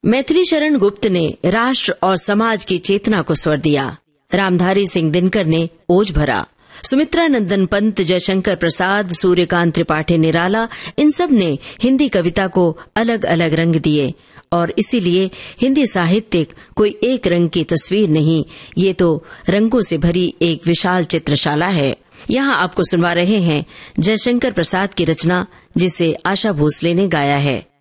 मैथिली शरण गुप्त ने राष्ट्र और समाज की चेतना को स्वर दिया। रामधारी सिंह दिनकर ने ओज भरा। सुमित्रा नंदन पंत, जयशंकर प्रसाद, सूर्यकांत त्रिपाठी निराला, इन सब ने हिंदी कविता को अलग अलग रंग दिए। और इसीलिए हिंदी साहित्य कोई एक रंग की तस्वीर नहीं, ये तो रंगों से भरी एक विशाल चित्रशाला है। यहाँ आपको सुनवा रहे हैं जयशंकर प्रसाद की रचना, जिसे आशा भोसले ने गाया है।